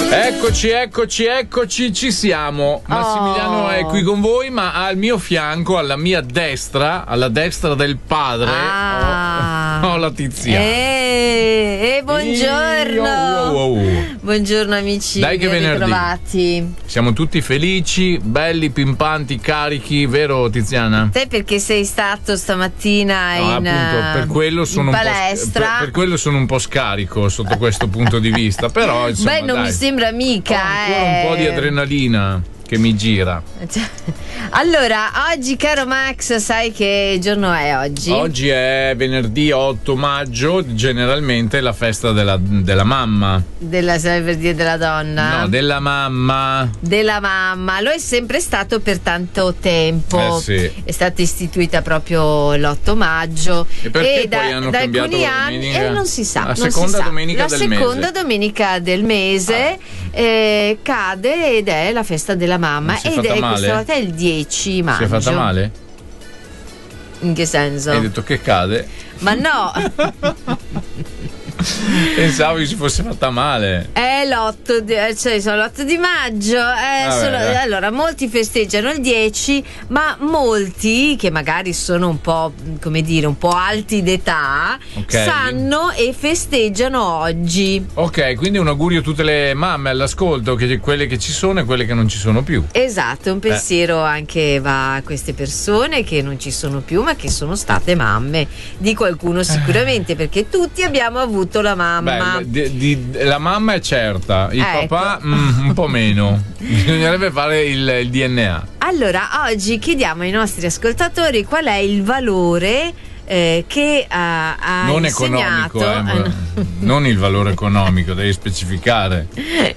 Eccoci, ci siamo. Massimiliano è qui con voi, ma al mio fianco, alla mia destra, alla destra del padre, ho la Tiziana. Buongiorno. Buongiorno amici. Dai che venerdì. Ritrovati. Siamo tutti felici, belli, pimpanti, carichi, vero Tiziana? Te perché sei stato stamattina per quello sono palestra. Per quello sono un po' scarico sotto questo punto di vista, però insomma, non mi sembra mica. Ancora un po' di adrenalina che mi gira. Allora, oggi caro Max, sai che giorno è oggi? Oggi è venerdì 8 maggio, generalmente è la festa della mamma. Per dire della donna? No, della mamma. Della mamma, lo è sempre stato per tanto tempo. Sì. È stata istituita proprio l'8 maggio. E perché poi hanno da cambiato alcuni la anni domenica? non si sa. La seconda domenica del mese. La seconda domenica del mese cade ed è la festa della mamma. Ed è questa volta è il 10 maggio. Si è fatta male? In che senso? Hai detto che cade? Ma no. Pensavo che si fosse fatta male. È sono l'8 di maggio. Allora, molti festeggiano il 10, ma molti che magari sono un po', come dire, un po' alti d'età, sanno e festeggiano oggi. Ok, quindi un augurio a tutte le mamme all'ascolto, quelle che ci sono e quelle che non ci sono più. Esatto, un pensiero anche va a queste persone che non ci sono più, ma che sono state mamme di qualcuno sicuramente, perché tutti abbiamo avuto la mamma. La mamma è certa, il papà un po' meno. Bisognerebbe fare il DNA. Allora, oggi chiediamo ai nostri ascoltatori qual è il valore che ha non insegnato economico, non il valore economico, devi specificare.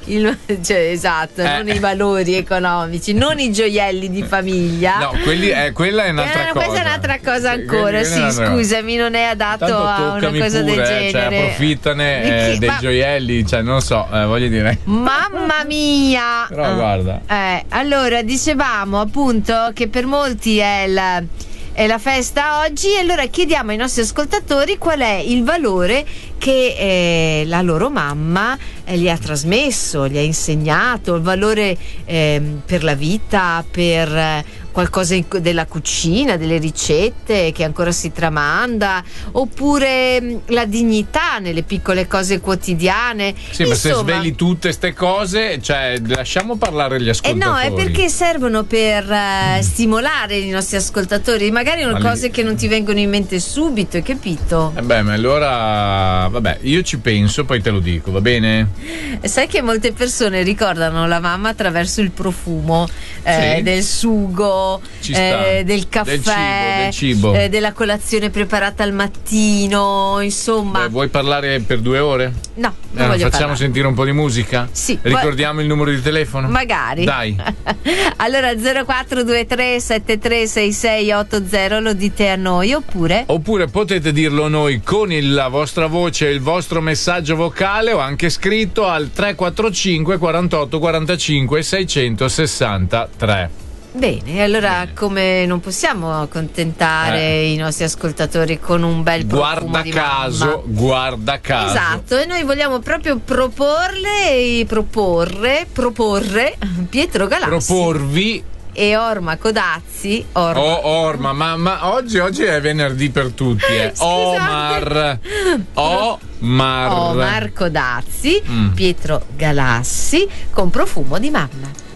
Esatto, non i valori economici, non i gioielli di famiglia. No, quella è un'altra cosa. Questa è un'altra cosa ancora. Scusami, non è adatto a una cosa del genere. Cioè, approfittane dei gioielli, cioè non so, voglio dire. Mamma mia! Però guarda. Allora, dicevamo appunto che per molti è la festa oggi, e allora chiediamo ai nostri ascoltatori qual è il valore che la loro mamma gli ha trasmesso, gli ha insegnato, il valore per la vita, per qualcosa della cucina, delle ricette che ancora si tramanda, oppure la dignità nelle piccole cose quotidiane. Sì, ma se sveli tutte ste cose, cioè lasciamo parlare gli ascoltatori. No, è perché servono per stimolare i nostri ascoltatori, magari sono cose che non ti vengono in mente subito, hai capito? Ma allora vabbè, io ci penso, poi te lo dico, va bene? Sai che molte persone ricordano la mamma attraverso il profumo del sugo, del caffè, del cibo. Della colazione preparata al mattino, insomma. Vuoi parlare per 2 ore? No, non voglio facciamo parlare. Sentire un po' di musica? Sì. Ricordiamo il numero di telefono? Magari. Dai. Allora 0423 736680 lo dite a noi, oppure potete dirlo a noi con la vostra voce e il vostro messaggio vocale, o anche scritto al 345 48 45 663. Bene, allora come non possiamo accontentare i nostri ascoltatori con un bel profumo di mamma? Guarda caso. Esatto, e noi vogliamo proprio proporre Pietro Galassi. Proporvi e Orma Codazzi. Orma, ma oggi è venerdì per tutti. Omar Codazzi, Pietro Galassi con profumo di mamma.